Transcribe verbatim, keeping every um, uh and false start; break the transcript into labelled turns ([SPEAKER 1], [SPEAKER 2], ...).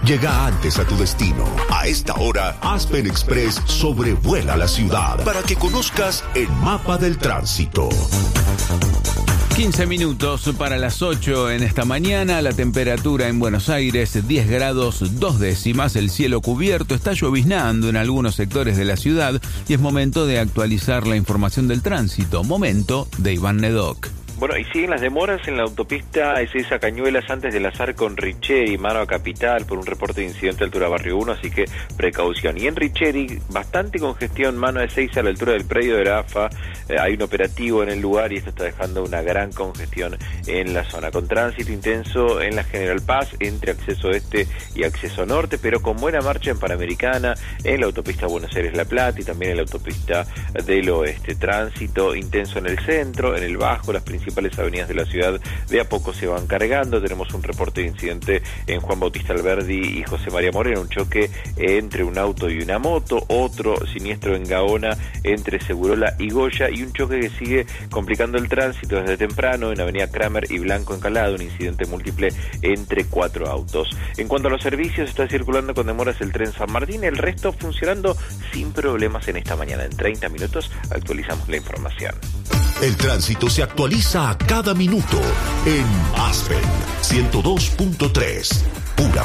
[SPEAKER 1] Llega antes a tu destino. A esta hora, Aspen Express sobrevuela la ciudad para que conozcas el mapa del tránsito.
[SPEAKER 2] quince minutos para las ocho en esta mañana. La temperatura en Buenos Aires, diez grados, dos décimas. El cielo cubierto, está lloviznando en algunos sectores de la ciudad y es momento de actualizar la información del tránsito. Momento de Iván Nedoc.
[SPEAKER 3] Bueno, y siguen las demoras en la autopista Ezeiza Cañuelas antes de enlazar con Richeri, mano a Capital, por un reporte de incidente a altura Barrio uno, así que precaución. Y en Richeri, bastante congestión, mano a Ezeiza a la altura del predio de la A F A, eh, hay un operativo en el lugar y esto está dejando una gran congestión en la zona, con tránsito intenso en la General Paz, entre acceso este y acceso norte, pero con buena marcha en Panamericana, en la autopista Buenos Aires-La Plata y también en la autopista del Oeste. Tránsito intenso en el centro, en el Bajo, las principales principales avenidas de la ciudad de a poco se van cargando. Tenemos un reporte de incidente en Juan Bautista Alberdi y José María Moreno, un choque entre un auto y una moto, otro siniestro en Gaona entre Segurola y Goya y un choque que sigue complicando el tránsito desde temprano en Avenida Kramer y Blanco Encalado, un incidente múltiple entre cuatro autos. En cuanto a los servicios, está circulando con demoras el tren San Martín, el resto funcionando sin problemas en esta mañana. En treinta minutos actualizamos la información.
[SPEAKER 1] El tránsito se actualiza a cada minuto en Aspen ciento dos punto tres. Pura